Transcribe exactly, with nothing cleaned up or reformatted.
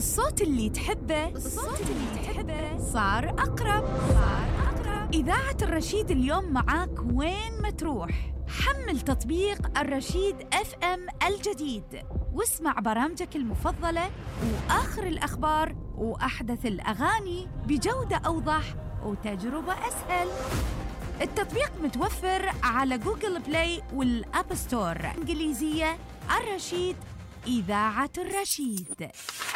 الصوت اللي تحبه الصوت اللي تحبه صار أقرب صار أقرب. إذاعة الرشيد اليوم معاك وين ما تروح. حمل تطبيق الرشيد اف ام الجديد واسمع برامجك المفضلة وآخر الأخبار وأحدث الأغاني بجودة أوضح وتجربة أسهل. التطبيق متوفر على جوجل بلاي والأب ستور. إنجليزية الرشيد، إذاعة الرشيد.